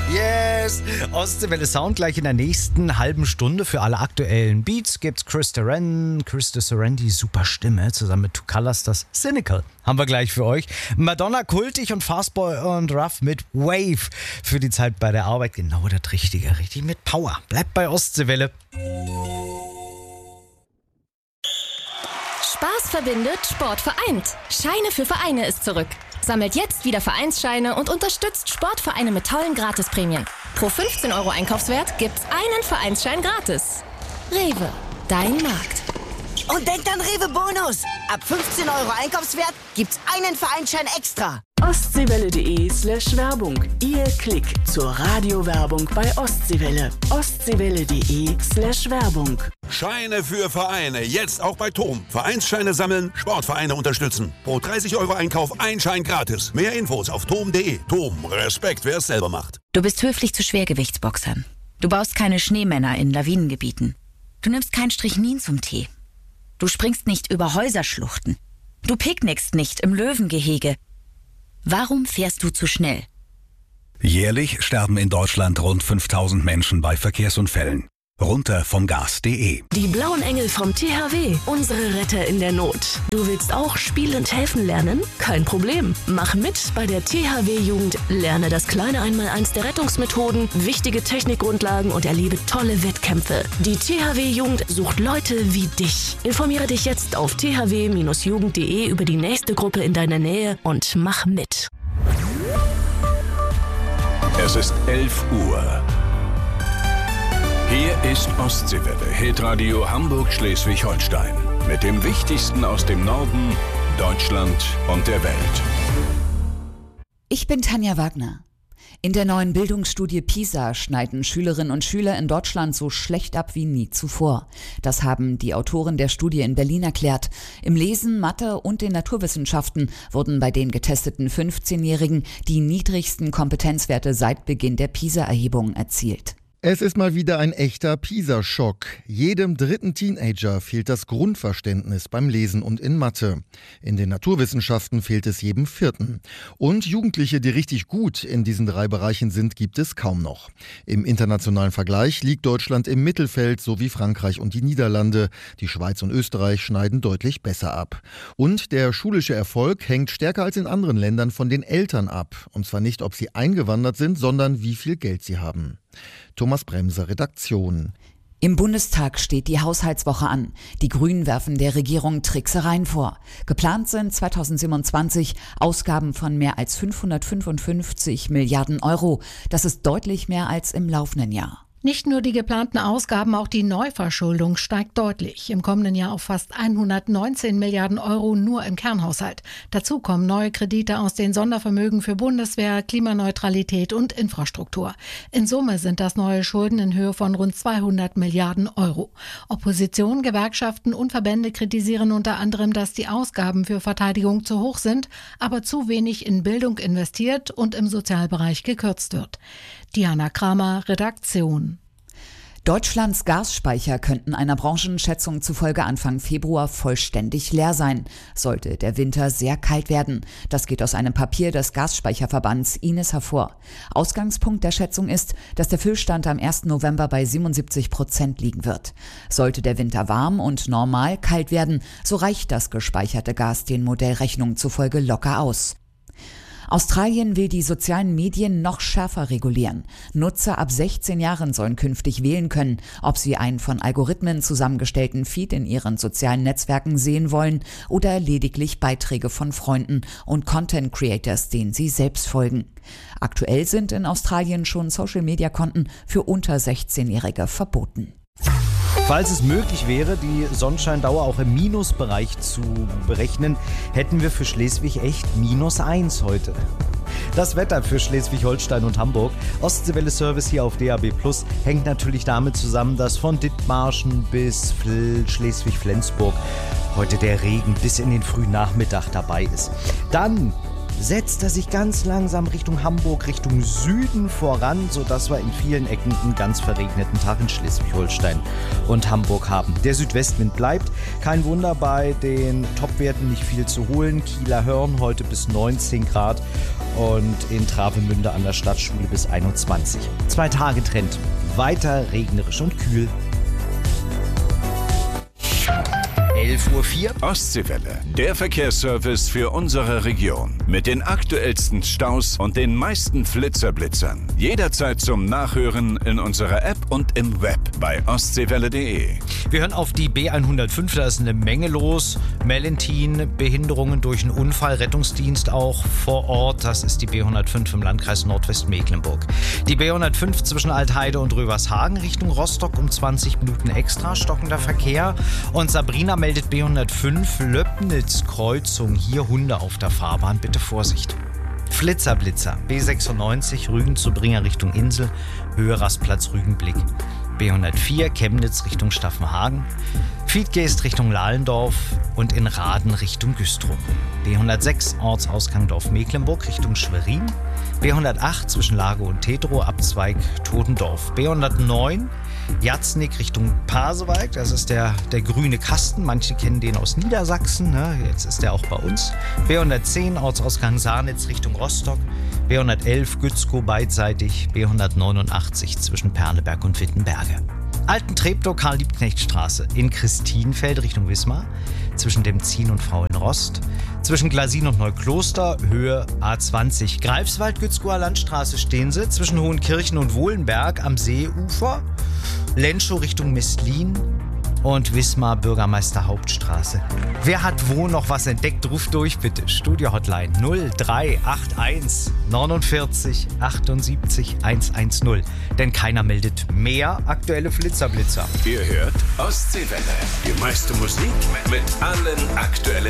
Yes! Ostseewelle Sound gleich in der nächsten halben Stunde. Für alle aktuellen Beats gibt's Krista Sorrenti, super Stimme, zusammen mit Two Colors, das Cynical haben wir gleich für euch. Madonna, Kultig und Fastboy und Ruff mit Wave. Für die Zeit bei der Arbeit genau das Richtige, richtig mit Power. Bleibt bei Ostseewelle. Spaß verbindet, Sport vereint. Scheine für Vereine ist zurück. Sammelt jetzt wieder Vereinsscheine und unterstützt Sportvereine mit tollen Gratisprämien. Pro 15 € Einkaufswert gibt's einen Vereinsschein gratis. Rewe, dein Markt. Und denkt an Rewe Bonus. Ab 15 € Einkaufswert gibt's einen Vereinsschein extra. Ostseewelle.de/Werbung. Ihr Klick zur Radiowerbung bei Ostseewelle. Ostseewelle.de/Werbung. Scheine für Vereine. Jetzt auch bei TOM. Vereinsscheine sammeln, Sportvereine unterstützen. Pro 30 € Einkauf ein Schein gratis. Mehr Infos auf tom.de. TOM. Respekt, wer es selber macht. Du bist höflich zu Schwergewichtsboxern. Du baust keine Schneemänner in Lawinengebieten. Du nimmst kein Strychnin zum Tee. Du springst nicht über Häuserschluchten. Du picknickst nicht im Löwengehege. Warum fährst du zu schnell? Jährlich sterben in Deutschland rund 5000 Menschen bei Verkehrsunfällen. Runter vom Gas.de. Die blauen Engel vom THW, unsere Retter in der Not. Du willst auch spielend helfen lernen? Kein Problem. Mach mit bei der THW-Jugend. Lerne das kleine Einmaleins der Rettungsmethoden, wichtige Technikgrundlagen und erlebe tolle Wettkämpfe. Die THW-Jugend sucht Leute wie dich. Informiere dich jetzt auf thw-jugend.de über die nächste Gruppe in deiner Nähe und mach mit. Es ist 11 Uhr. Hier ist Ostseewelle, Hitradio Hamburg-Schleswig-Holstein. Mit dem Wichtigsten aus dem Norden, Deutschland und der Welt. Ich bin Tanja Wagner. In der neuen Bildungsstudie PISA schneiden Schülerinnen und Schüler in Deutschland so schlecht ab wie nie zuvor. Das haben die Autoren der Studie in Berlin erklärt. Im Lesen, Mathe und den Naturwissenschaften wurden bei den getesteten 15-Jährigen die niedrigsten Kompetenzwerte seit Beginn der PISA-Erhebung erzielt. Es ist mal wieder ein echter PISA-Schock. Jedem dritten Teenager fehlt das Grundverständnis beim Lesen und in Mathe. In den Naturwissenschaften fehlt es jedem vierten. Und Jugendliche, die richtig gut in diesen 3 Bereichen sind, gibt es kaum noch. Im internationalen Vergleich liegt Deutschland im Mittelfeld, so wie Frankreich und die Niederlande. Die Schweiz und Österreich schneiden deutlich besser ab. Und der schulische Erfolg hängt stärker als in anderen Ländern von den Eltern ab. Und zwar nicht, ob sie eingewandert sind, sondern wie viel Geld sie haben. Thomas Bremser, Redaktion. Im Bundestag steht die Haushaltswoche an. Die Grünen werfen der Regierung Tricksereien vor. Geplant sind 2027 Ausgaben von mehr als 555 Milliarden €. Das ist deutlich mehr als im laufenden Jahr. Nicht nur die geplanten Ausgaben, auch die Neuverschuldung steigt deutlich. Im kommenden Jahr auf fast 119 Milliarden € nur im Kernhaushalt. Dazu kommen neue Kredite aus den Sondervermögen für Bundeswehr, Klimaneutralität und Infrastruktur. In Summe sind das neue Schulden in Höhe von rund 200 Milliarden €. Opposition, Gewerkschaften und Verbände kritisieren unter anderem, dass die Ausgaben für Verteidigung zu hoch sind, aber zu wenig in Bildung investiert und im Sozialbereich gekürzt wird. Diana Kramer, Redaktion. Deutschlands Gasspeicher könnten einer Branchenschätzung zufolge Anfang Februar vollständig leer sein, sollte der Winter sehr kalt werden. Das geht aus einem Papier des Gasspeicherverbands Ines hervor. Ausgangspunkt der Schätzung ist, dass der Füllstand am 1. November bei 77% liegen wird. Sollte der Winter warm und normal kalt werden, so reicht das gespeicherte Gas den Modellrechnungen zufolge locker aus. Australien will die sozialen Medien noch schärfer regulieren. Nutzer ab 16 Jahren sollen künftig wählen können, ob sie einen von Algorithmen zusammengestellten Feed in ihren sozialen Netzwerken sehen wollen oder lediglich Beiträge von Freunden und Content Creators, denen sie selbst folgen. Aktuell sind in Australien schon Social-Media-Konten für unter 16-Jährige verboten. Falls es möglich wäre, die Sonnenscheindauer auch im Minusbereich zu berechnen, hätten wir für Schleswig echt -1 heute. Das Wetter für Schleswig-Holstein und Hamburg, Ostseewelle-Service hier auf DAB+, hängt natürlich damit zusammen, dass von Dithmarschen bis Schleswig-Flensburg heute der Regen bis in den frühen Nachmittag dabei ist. Dann setzt er sich ganz langsam Richtung Hamburg, Richtung Süden voran, sodass wir in vielen Ecken einen ganz verregneten Tag in Schleswig-Holstein und Hamburg haben. Der Südwestwind bleibt. Kein Wunder, bei den Topwerten nicht viel zu holen. Kieler Hörn heute bis 19 Grad und in Travemünde an der Stadtschule bis 21. 2 Tage Trend. Weiter regnerisch und kühl. 11:04 Uhr. Ostseewelle, der Verkehrsservice für unsere Region. Mit den aktuellsten Staus und den meisten Flitzerblitzern. Jederzeit zum Nachhören in unserer App und im Web bei ostseewelle.de. Wir hören auf die B105, da ist eine Menge los. Mellentin, Behinderungen durch einen Unfall, Rettungsdienst auch vor Ort. Das ist die B105 im Landkreis Nordwestmecklenburg. Die B105 zwischen Altheide und Rövershagen Richtung Rostock um 20 Minuten extra, stockender Verkehr. Und Sabrina meldet B105 Löbnitz-Kreuzung, hier Hunde auf der Fahrbahn, bitte Vorsicht. Flitzerblitzer, B96 Rügen zu Bringer Richtung Insel, Höhe Rastplatz Rügenblick. B104 Chemnitz Richtung Staffenhagen, Fiedgeest Richtung Lahlendorf und in Raden Richtung Güstrow. B106 Ortsausgang Dorf Mecklenburg Richtung Schwerin, B108 zwischen Lago und Tedrow Abzweig Totendorf, B109 Jatznik Richtung Pasewalk, das ist der grüne Kasten, manche kennen den aus Niedersachsen, ne? Jetzt ist der auch bei uns. B110 Ortsausgang Sarnitz Richtung Rostock, B111 Gützkow beidseitig, B189 zwischen Perleberg und Wittenberge. Alten Treptow Karl-Liebknecht-Straße in Christienfeld Richtung Wismar, zwischen dem Zien und Frauenrost, zwischen Glasin und Neukloster, Höhe A20. Greifswald Gützkower Landstraße stehen sie, zwischen Hohenkirchen und Wohlenberg am Seeufer, Lenschow Richtung Mestlin und Wismar Bürgermeister Hauptstraße. Wer hat wo noch was entdeckt, ruft durch bitte. Studio-Hotline 0381 49 78 110. Denn keiner meldet mehr aktuelle Flitzerblitzer. Ihr hört Ostseewelle. Die meiste Musik mit allen aktuellen